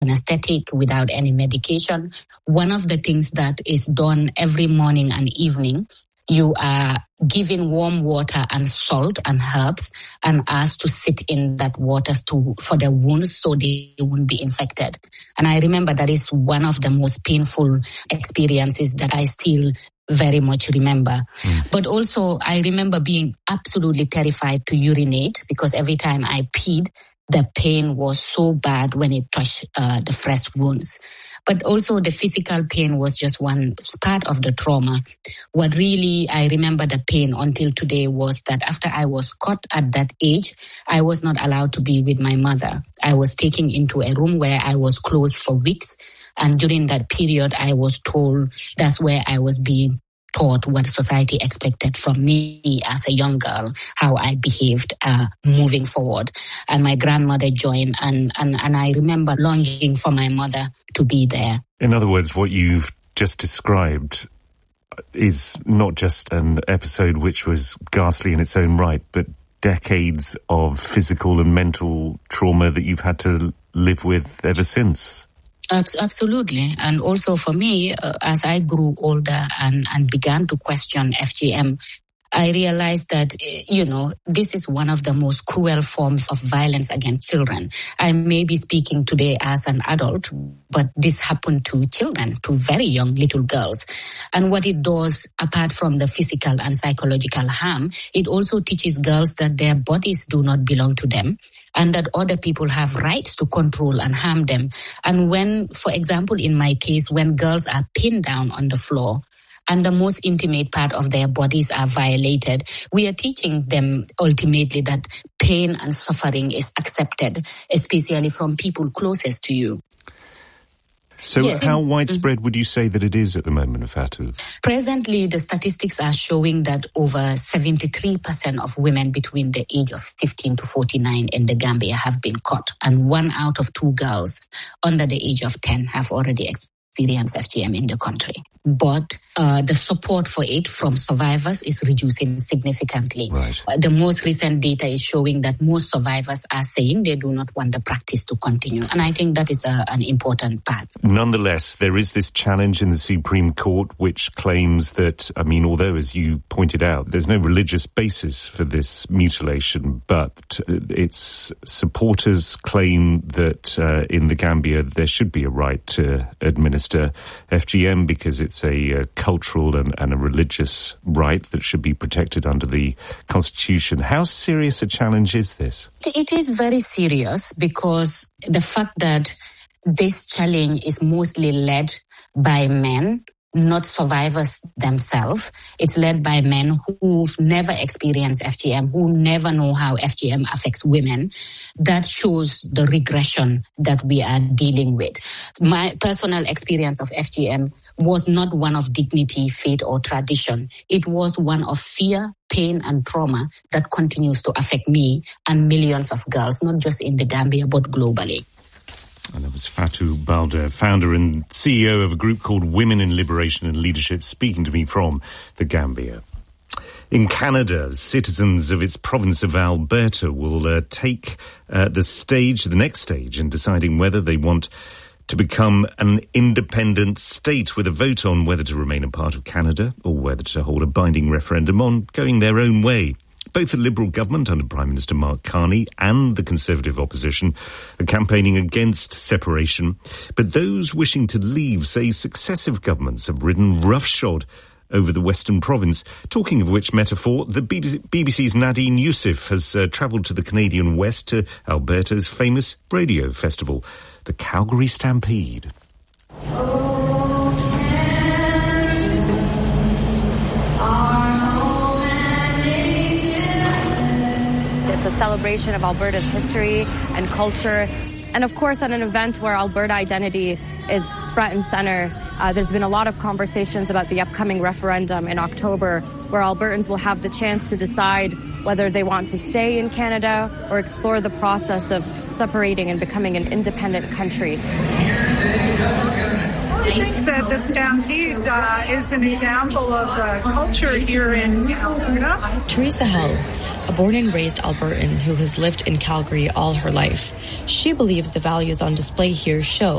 anesthetic, without any medication. One of the things that is done every morning and evening, you are given warm water and salt and herbs and asked to sit in that water for the wounds so they won't be infected. And I remember that is one of the most painful experiences that I still very much remember. But also I remember being absolutely terrified to urinate because every time I peed, the pain was so bad when it touched the fresh wounds. But also the physical pain was just one part of the trauma. What really I remember the pain until today was that after I was caught at that age, I was not allowed to be with my mother. I was taken into a room where I was closed for weeks. And during that period, I was told that's where I was being taught what society expected from me as a young girl, how I behaved moving forward. And my grandmother joined, and I remember longing for my mother to be there. In other words, what you've just described is not just an episode which was ghastly in its own right, but decades of physical and mental trauma that you've had to live with ever since. Absolutely. And also for me, as I grew older and began to question FGM, I realized that, this is one of the most cruel forms of violence against children. I may be speaking today as an adult, but this happened to children, to very young little girls. And what it does, apart from the physical and psychological harm, it also teaches girls that their bodies do not belong to them, and that other people have rights to control and harm them. And when, for example, in my case, when girls are pinned down on the floor and the most intimate part of their bodies are violated, we are teaching them ultimately that pain and suffering is accepted, especially from people closest to you. So yes. How widespread would you say that it is at the moment, Fatou? Presently, the statistics are showing that over 73% of women between the age of 15 to 49 in the Gambia have been caught. And 1 out of 2 girls under the age of 10 have already experienced FGM in the country. But the support for it from survivors is reducing significantly. Right. The most recent data is showing that most survivors are saying they do not want the practice to continue. And I think that is an important part. Nonetheless, there is this challenge in the Supreme Court which claims that, although, as you pointed out, there's no religious basis for this mutilation, but its supporters claim that in the Gambia there should be a right to administer FGM because it's a cultural and a religious right that should be protected under the Constitution. How serious a challenge is this? It is very serious because the fact that this challenge is mostly led by men, not survivors themselves. It's led by men who've never experienced FGM, who never know how FGM affects women. That shows the regression that we are dealing with. My personal experience of FGM was not one of dignity, faith, or tradition. It was one of fear, pain, and trauma that continues to affect me and millions of girls, not just in the Gambia, but globally. And that was Fatou Balde, founder and CEO of a group called Women in Liberation and Leadership, speaking to me from the Gambia. In Canada, citizens of its province of Alberta will take the next stage in deciding whether they want to become an independent state, with a vote on whether to remain a part of Canada or whether to hold a binding referendum on going their own way. Both the Liberal government under Prime Minister Mark Carney and the Conservative opposition are campaigning against separation. But those wishing to leave say successive governments have ridden roughshod over the Western Province. Talking of which metaphor, the BBC's Nadine Youssef has travelled to the Canadian West to Alberta's famous radio festival, the Calgary Stampede. It's a celebration of Alberta's history and culture. And of course, at an event where Alberta identity is front and center, there's been a lot of conversations about the upcoming referendum in October, where Albertans will have the chance to decide whether they want to stay in Canada or explore the process of separating and becoming an independent country. I think that the Stampede is an example of the culture here in Alberta. Teresa Hull, a born and raised Albertan who has lived in Calgary all her life. She believes the values on display here show